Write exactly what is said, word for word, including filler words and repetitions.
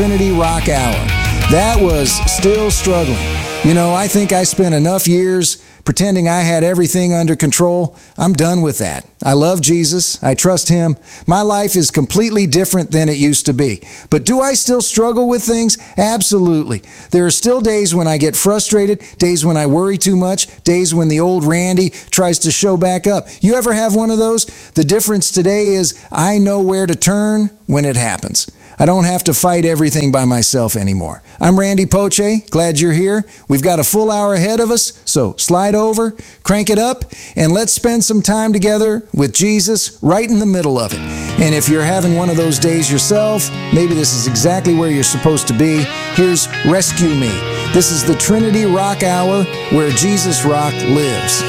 Trinity Rock Hour. That was still struggling. You know, I think I spent enough years pretending I had everything under control. I'm done with that. I love Jesus. I trust Him. My life is completely different than it used to be. But do I still struggle with things? Absolutely. There are still days when I get frustrated, days when I worry too much, days when the old Randy tries to show back up. You ever have one of those? The difference today is I know where to turn when it happens. I don't have to fight everything by myself anymore. I'm Randy Poche. Glad you're here. We've got a full hour ahead of us, so slide over, crank it up, and let's spend some time together with Jesus right in the middle of it. And if you're having one of those days yourself, maybe this is exactly where you're supposed to be. Here's Rescue Me. This is the Trinity Rock Hour, where Jesus Rock lives.